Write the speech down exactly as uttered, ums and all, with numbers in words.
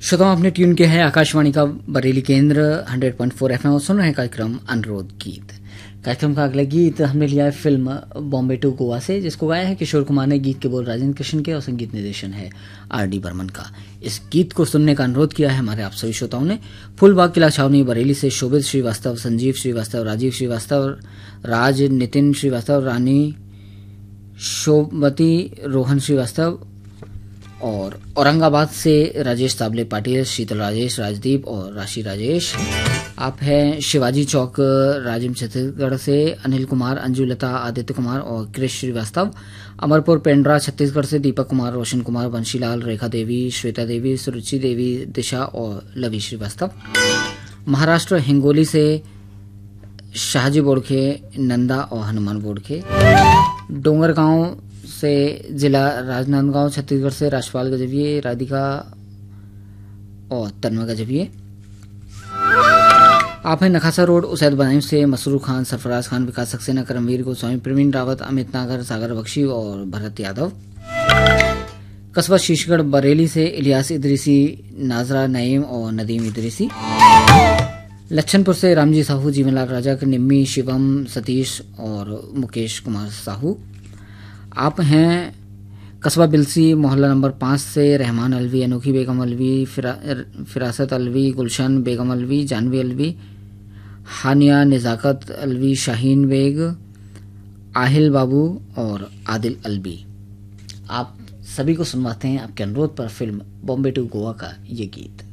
श्रोताओं, आपने ट्यून किया है आकाशवाणी का बरेली केंद्र hundred point four F M और सुन रहे हैं कार्यक्रम अनुरोध गीत। कार्यक्रम का अगला गीत हमने लिया है फिल्म बॉम्बे टू गोवा से, जिसको गाया है किशोर कुमार ने। गीत के बोल राजेंद्र कृष्ण के और संगीत निर्देशन है आर डी बर्मन का। इस गीत को सुनने का अनुरोध किया है हमारे आप सभी श्रोताओं ने। फूलबाग किला छावनी बरेली से शोभित श्रीवास्तव, संजीव श्रीवास्तव, राजीव श्रीवास्तव, राज, नितिन श्रीवास्तव, रानी शोभवती, रोहन श्रीवास्तव, और औरंगाबाद से राजेश ताबले पाटिल, शीतल राजेश, राजदीप और राशि राजेश। आप हैं शिवाजी चौक राजिम छत्तीसगढ़ से अनिल कुमार, अंजू लता, आदित्य कुमार और कृष श्रीवास्तव। अमरपुर पेंड्रा छत्तीसगढ़ से दीपक कुमार, रोशन कुमार, बंशीलाल, रेखा देवी, श्वेता देवी, सुरुचि देवी, दिशा और लवी श्रीवास्तव। महाराष्ट्र हिंगोली से शाहजी बोड़खे, नंदा और हनुमान बोड़खे। डोंगरगांव से जिला राजनांदगांव छत्तीसगढ़ से राजपाल गजभिये, राधिका और तन्वा गजभिये। आप हैं नखासा रोड उसैद बनाई से मसरूर खान, सरफराज खान, विकास सक्सेना, करमवीर गोस्वामी, प्रवीण रावत, अमित नागर, सागर बख्शी और भरत यादव। कस्बा शीशगढ़ बरेली से इलियास इदरीसी, नाजरा नईम और नदीम इदरीसी। लच्छनपुर से रामजी साहू, जीवनलाल राजा, निम्मी, शिवम, सतीश और मुकेश कुमार साहू। आप हैं कस्बा बिलसी मोहल्ला नंबर पाँच से रहमान अलवी, अनोखी बेगम अलवी, फिरा, फिरासत अलवी, गुलशन बेगम अलवी, जानवी अलवी, हानिया, निजाकत अलवी, शाहीन बेग, आहिल बाबू और आदिल अलवी। आप सभी को सुनवाते हैं आपके अनुरोध पर फिल्म बॉम्बे टू गोवा का ये गीत।